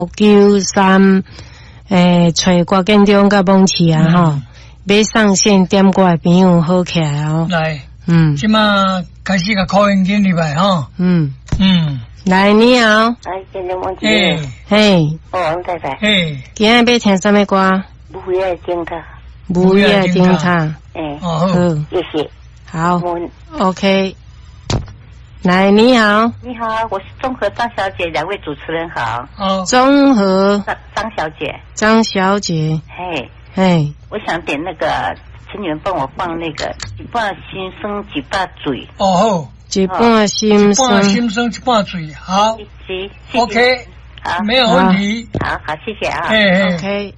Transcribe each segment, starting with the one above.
93，找郭建中甲蒙奇啊吼，要上线点歌的朋友好起来哦。 来，即马开始个考音经入来吼。 来，你好。 哎，建中蒙奇。 嘿。 王太太。 嘿。 今日要听什么歌？ 不要惊他。 不要惊他。 好， 谢谢。 好 ，OK。来，你好。 你好，我是综合张小姐，两位主持人好。 综合张小姐。 张小姐。嘿。我想点那个，请你们帮我放那个一半心声一半嘴。 一半心声， 一半嘴。好。OK。好，没有问题。 好，谢谢啊。 OK。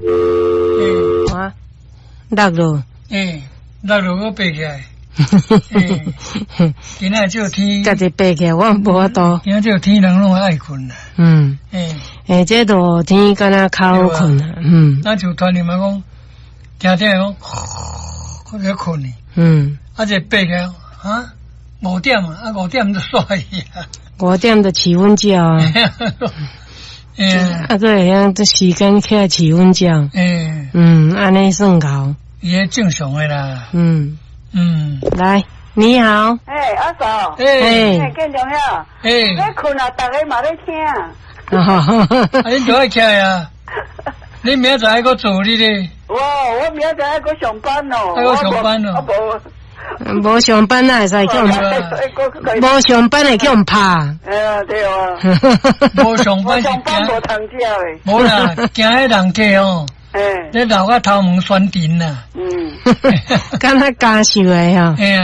落落。 落落我背起来。今仔这天， 家己背起来，我无法度。 今仔这天人拢爱困啦。 这落天敢若较好困啦。 那就团里面讲，听听讲，我在困呢。这背起来啊，5点啊，5点就煞去啊。 5点就起瞓觉啊。个会晓这时间起来起瞓觉。安尼算够。 也正常的啦。 来，你好。 阿嫂。建中呀。在困啊，大家嘛在听。 你都爱起来啊？你明仔载还做你咧？ 我明仔载还上班咯。 还上班咯？ 无上班哪会使叫人？无上班会叫人拍。 对啊。 无上班是惊无通食诶。 无啦，惊迄人客哦。你老个头毛酸甜啦。 敢若家属诶吼。 有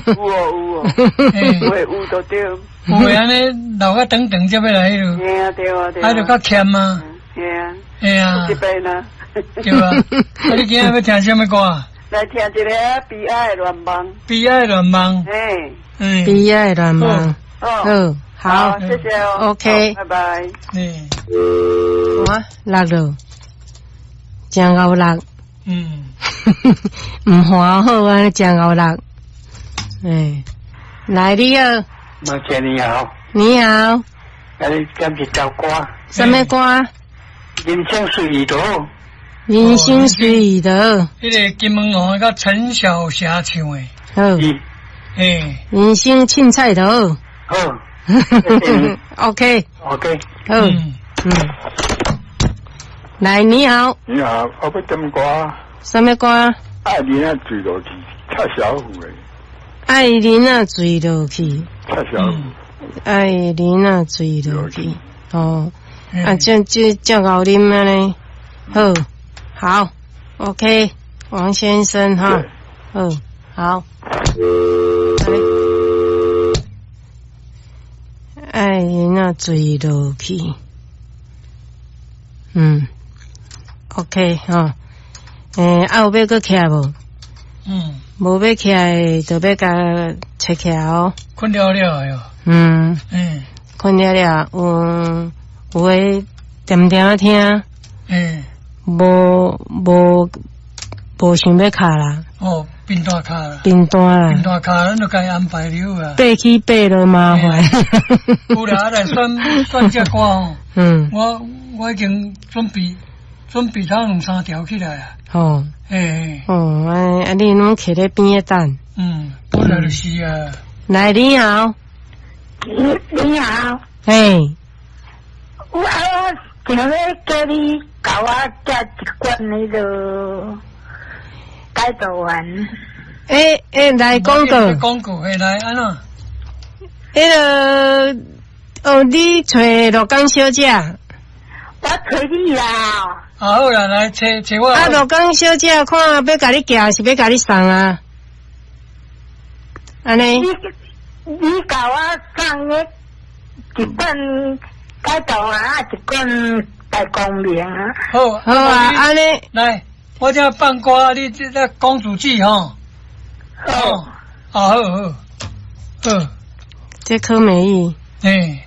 都对。 有诶安尼老个长才要来迄落。 对。 还着较欠啊。 一杯呢。 对啊。你今日要听什么歌？ 来听一个悲哀的乱梦。 悲哀的乱梦。 悲哀的乱梦。好， 谢谢哦。 OK， 拜拜。 落落，真够落。唔欢好啊，真够落。来你好。 毛姐你好。 你好。 你今日唱歌。 什么歌？ 人生随意多。 人生随意多。 迄个金门王甲陈小霞唱的。 人生凊彩头。OK。来，你好。 你好，我要点歌。 什么歌？ 爱人啊坠落去，蔡小虎的。 爱人啊坠落去。 蔡小虎。 爱人啊坠落去。这熬啉啊呢？好 ，OK， 王先生哈。好。爱人啊坠落去。OK 哈。有要搁起来无？无要起来，就要甲切起来哦。 困了了哟。 困了了，有诶点点听。无想要卡啦。 变大卡啦。 变大啦。 变大卡，咱就该安排了啊。 爬起爬落麻烦。 有啦，来选这歌哦。我已经准备差2-3条起来啊。 你拢徛咧边仔等。 本来就是啊。 来，你好。 你好。 我今日叫你教我加一罐那个改造丸。 来广告。 广告来安怎？ 你找罗江小姐。 我找你啦。 好啦，来找我。 罗江小姐，看要甲你寄是要甲你送啊？安尼。 你教我送的一罐改造丸，一罐大光明啊。 好啊，安尼。 来，我这放歌，你这公主记吼。好。 这柯美意。